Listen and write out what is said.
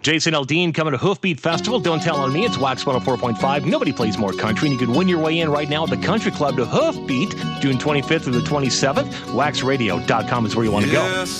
Jason Aldean coming to Hoofbeat Festival. Don't tell on me. It's Wax 104.5. Nobody plays more country, and you can win your way in right now at the Country Club to Hoofbeat, June 25th through the 27th. Waxradio.com is where you want to go.